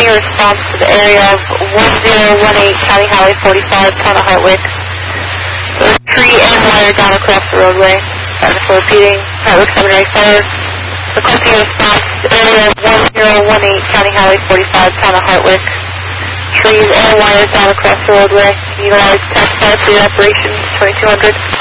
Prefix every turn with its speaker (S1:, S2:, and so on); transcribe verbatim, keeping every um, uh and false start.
S1: requesting a response to the area of one zero one eight County Highway forty-five, town of Hartwick. There's a tree and wire down across the roadway. Sorry for repeating. Hartwick Seminary Center. Requesting a response to the area of one zero one eight County Highway forty-five, town of Hartwick. Trees and wires down across the roadway. Utilize tax fire for your operations, twenty-two hundred.